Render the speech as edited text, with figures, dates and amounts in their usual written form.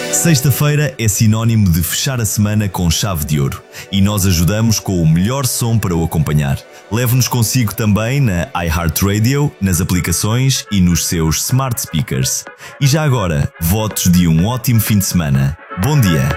Sexta-feira é sinónimo de fechar a semana com chave de ouro e nós ajudamos com o melhor som para o acompanhar. Leve-nos consigo também na iHeartRadio, nas aplicações e nos seus smart speakers. E já agora, votos de um ótimo fim de semana. Bom dia!